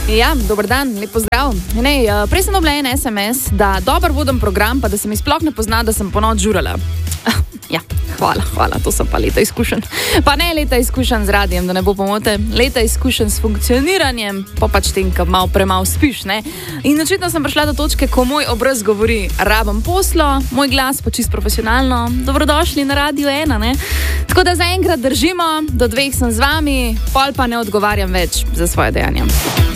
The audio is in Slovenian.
Ja, dober dan, lep pozdrav. Prej sem dobila en SMS, da dober vodim program, pa da se mi sploh ne pozna, da sem ponoči žurala. Ja, hvala, to so pa leta izkušenj. Pa ne leta izkušenj z radijem, da ne bo pomote, leta izkušenj s funkcioniranjem, pa pač tem, ko premalo spiš, ne? In očitno sem prišla do točke, ko moj obraz govori, rabim poslo, moj glas pa čisto profesionalno, dobrodošli na Radio 1, ne? Tako da zaenkrat držimo, do 2 sem z vami, pol pa ne odgovarjam več za svoje dejanja.